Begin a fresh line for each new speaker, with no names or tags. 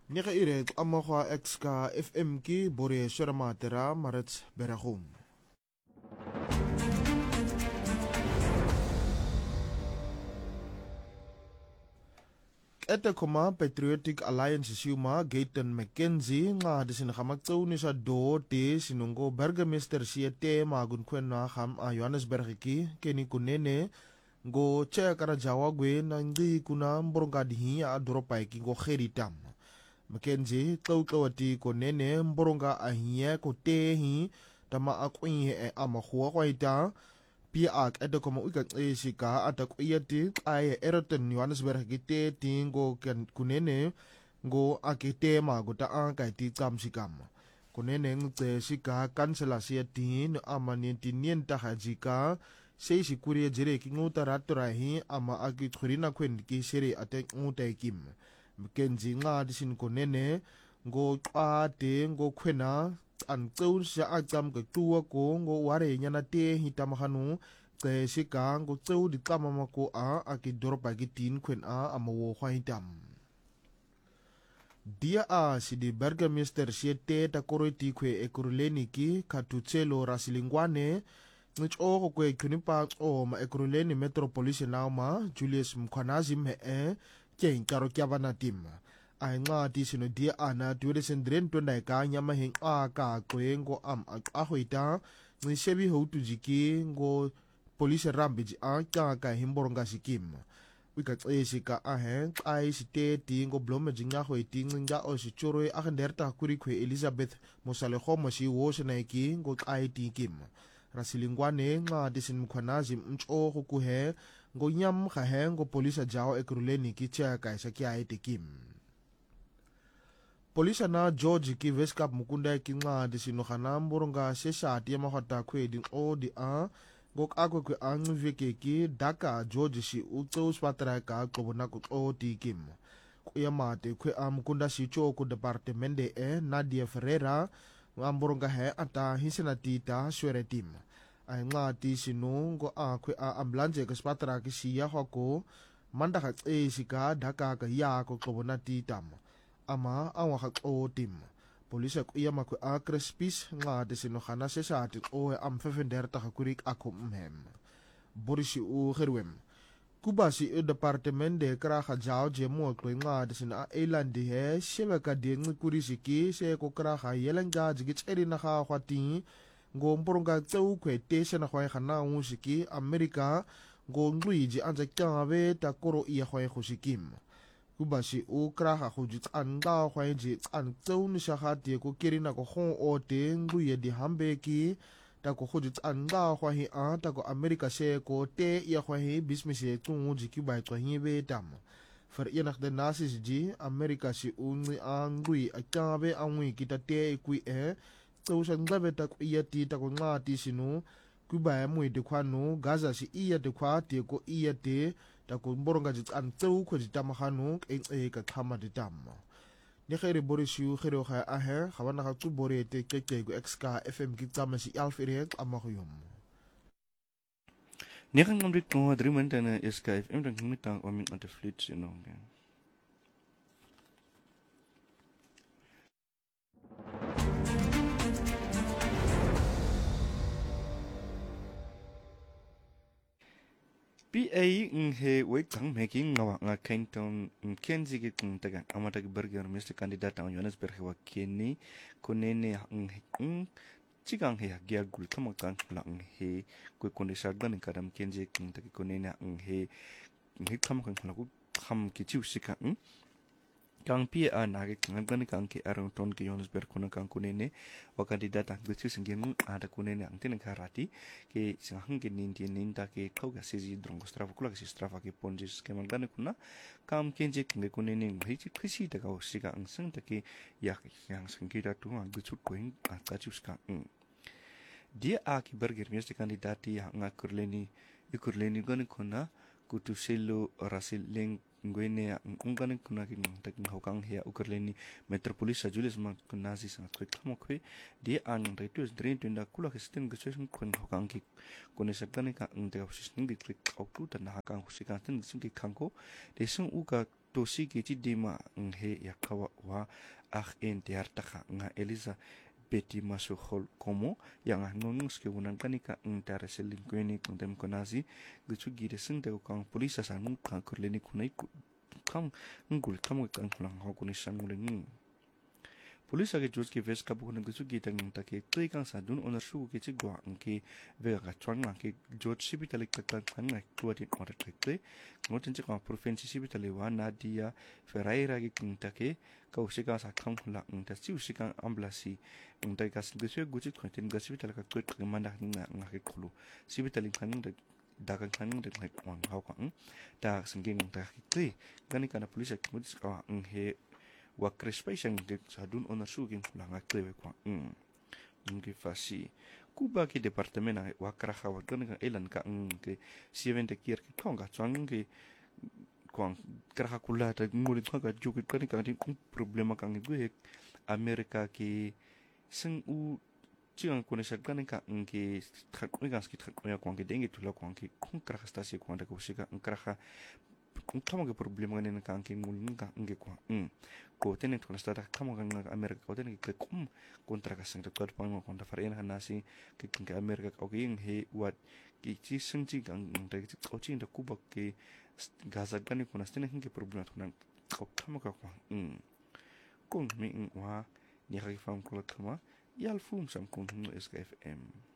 Nika iret amokwa exka FM ki bore sharamatera maret berahum. Ete koma Patriotic Alliance siuma Gayton McKenzie nga disin kamaktaw ni sa do te sinunggo Burgermeister siete magun kwenna ham a Johannesburg ki keni kunene go che karajawa gwe na ndi kuna mboronga dihi a doropai ki go kheritam. McKenzie tawati kunene mboronga ahie ko tehi tama akwinhe e amahuwa kwa ita pia ak ede koma uikat sika atak uyati ay Eroton Johannesburg kite tingo kunene go akite mago ta angkai ti tsam sikam kunene ngte sika kansela sia tin ama nintien ta hajika sei sikuri jere ki nguta raturahi ama akit khurina kwen ki sere atek nguta kim Mkenzi nga disin kunene go ate go kwena an tsau sha akam ke tuwa ko ngo ware nyana te hitamahanu ke sika ngo tsau di kama ko a akidorpa gitin kwen a amawo khwaitam dia a si di Burgermeister siete ta koroti kwe ekuruleni ki katutselo rasilingwane ngich o kwe kunipa o ma ekuruleni metropolitan ma Julius Mkhwanazi me ke karo kyabana tim ay nga ti sino dia ana tuwede sendren to na ka nyama heng a ka kwengo a hoita ni shebi ho tu jiki ngo police rambiji a ka himboronga sikim wika tsesi ka a heng ai site ti ngo blome jinga hoiti nga o si choro a genderta kuri kwe Elizabeth Mosale khomo si wo sena ki ngo ai ti kim rasilingwane nga disin Mkhwanazi mcho ku he ngo nyam kha he ngo police jawo ekruleni ki cha ka sa ki ai ti kim Polisa na George ki Veskap mukunda ki nga disino khana mboronga sesha ti mahota kwedi o di a gok akwe kwe ang veke ki daka George si utso spatra ka kobona ko o ti kim kuya mate kwe mukunda si cho ku departemente Nadia Ferreira mboronga he ata hisena tita swere tim ay nga ti sino ngo akwe ambulance ka spatra ki siya hoko manda ka sika daka ka ya ko kobona titam ama awa hak o tim polisi ko iya mako Crespis nga desino khana se sa atik o am 35 ta kurik ako mhem borisi u herwem kubasi e departement de kra kha jao je mo ko nga desina eland he shebe ka de kurisi ki se ko kra kha yelanga jigi tseri na kha khwati ngo mporonga tsau kwe te se na khwa khana usiki America ngo ngluiji anja kyabe ta koro iya khwa khusikim kubasi u kraha khujit anda khwaiji an tsaun shahati ko kirina ko khon o te nguye di hambe ki ta ko khujit anda khwahi a ta ko America se ko te ya khwahi bismise tungu jiki bai khwahi be tam fer yenak de nasis ji America si unni angui akabe angui kita te kui tsau san gabe ta ko yati ta ko ngati sinu kubai mu de khwanu Gaza si iya de khwa te ko iya te ta ko mboronga jit an tsau ko jita mahanu ka khama de tam ni khere borisiu khere kha a he khawana ka tu bore te ke go exka FM ki tsama si alfire amahuyum
ni kan ngam ko adrimen tana exka FM dan mitang o min ante fleet sino PA he wait kang making ngawa nga Kenton Kenzi ki kung taga amata ki burger Mr. Candidate ang Johannesburg wa keni kunene chigang he gyal gul kamakang lang he ko kunde sagdan kadam Kenzi kung taga kunene ang he kamakang lagu ham ki chiu sika kang PA na ki kang ki arang ton ki Johannesburg kuna kang kunene wa kandidat ang gustu singeng ada kunene ang tinang karati ke sangang ke ninta ke kau ga sezi drong strafa kula ke strafa ke ponji skema gane kuna kam kenje ke kunene ngi khisi ta ga sika ang sang ta ke yak yang sangkira tu ang gustu koing ka chuska dia a ki burger mieste kandidati ang kurleni gane kuna kutu selo rasil leng ngwene ungane kuna ki taking hokang he ukurleni metropolis Julius Mkhwanazi sa kwek khamokwe de an retus drain tunda kula kistin gusesung kun hokang ki kone sakane ka ngte ofisning di click auto ta na kang husika tin gisung ki khangko de sung uka tosi ki ti dima he ya kawa wa en te artaka nga Eliza Betty Masuhol como yang nonus ke unan kanika intare selinkueni kontem konazi gucu gide sente kang polisa sanung kang kurleni kunai kam ngul kam kang lang ho kunisan nguleng polisa ke jus ke ves kabu kun gucu gide ng take tui kang sadun onar su ke chigwa ngke vega ka chwang ke jot sibitalik kang kang tuati ore tekte ngoten che kang provinsi sibitale wa Nadia Ferreira ke take kau sika sa kang la ngta siu sika amblasi ngtai kas gucu gucu konten gasibital ka kwet kemanda nga ke khulu sibitali kang dagang kang de ngai wang hau kang da sengking ta ki gani kana polisa kemudis ka he wa crespation de sadun onar su king langa klewe kwa ngi fasi kuba ki departamento wa kraha wa gani ka elan ka ke sievente kier ki konga chang ke kwang kraha kula ta nguli ka juki kani ka problema kang gue Amerika ki sing u chiang kone sa gani ka ngi khatoi gas ki khatoi kwang ke dengi tula kwang ki kung kraha stasi kwang da ko sika kraha kama ke problema ngene ka ngi ngul nga ngi kwa ko tenen to sta kama nga Amerika ko tenen ke kum kontra ka sang to pa mo kontra farena nasi ke Amerika ko ke he wat ki chi sing chi gang ta ko chi nda kuba ke gaza gani ko nastene ke problema to nan ko kama ka kwa kung mi wa ni ha fam ko kama yal fum sam kung SKFM